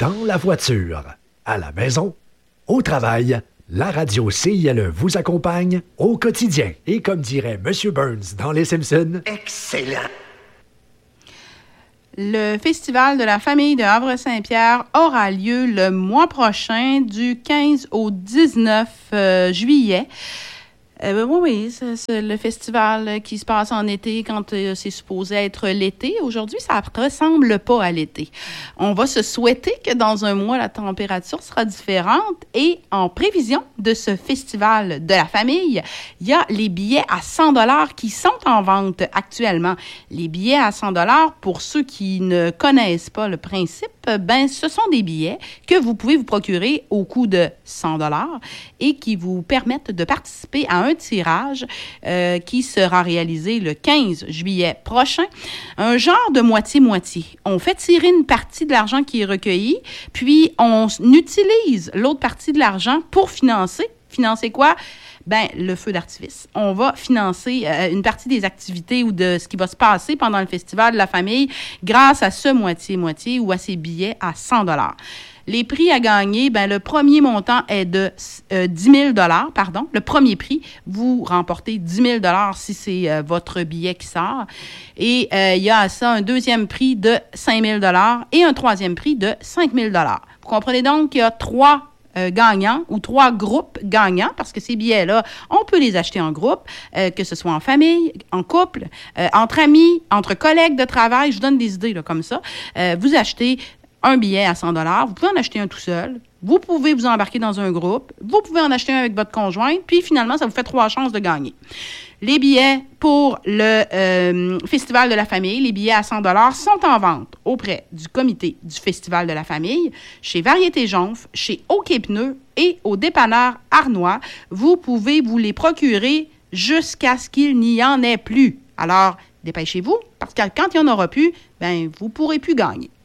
dans la voiture, à la maison, au travail, la radio CILE vous accompagne au quotidien. Et comme dirait M. Burns dans Les Simpsons, excellent! Le Festival de la famille de Havre-Saint-Pierre aura lieu le mois prochain, du 15 au 19 juillet. Oui, c'est le festival qui se passe en été quand c'est supposé être l'été. Aujourd'hui, ça ne ressemble pas à l'été. On va se souhaiter que dans un mois, la température sera différente. Et en prévision de ce festival de la famille, il y a les billets à 100 $ qui sont en vente actuellement. Les billets à 100 $, pour ceux qui ne connaissent pas le principe, ce sont des billets que vous pouvez vous procurer au coût de 100 $ et qui vous permettent de participer à un tirage qui sera réalisé le 15 juillet prochain. Un genre de moitié-moitié. On fait tirer une partie de l'argent qui est recueilli, puis on utilise l'autre partie de l'argent pour financer. Financer quoi? Le feu d'artifice. On va financer une partie des activités ou de ce qui va se passer pendant le festival de la famille grâce à ce moitié-moitié ou à ces billets à 100 $. Les prix à gagner, le premier montant est de 10 000 $. Le premier prix, vous remportez 10 000 $ si c'est votre billet qui sort. Et il y a à ça un deuxième prix de 5 000 $ et un troisième prix de 5 000 $. Vous comprenez donc qu'il y a trois gagnants ou trois groupes gagnants, parce que ces billets-là, on peut les acheter en groupe, que ce soit en famille, en couple, entre amis, entre collègues de travail. Je vous donne des idées là, comme ça. Vous achetez un billet à 100 $, vous pouvez en acheter un tout seul, vous pouvez vous embarquer dans un groupe, vous pouvez en acheter un avec votre conjointe, puis finalement, ça vous fait 3 chances de gagner. Les billets pour le Festival de la famille, les billets à 100 $ sont en vente auprès du comité du Festival de la famille, chez Variété Jonf, chez OK Pneus et au dépanneur Arnois. Vous pouvez vous les procurer jusqu'à ce qu'il n'y en ait plus. Alors, dépêchez-vous, parce que quand il n'y en aura plus, vous ne pourrez plus gagner.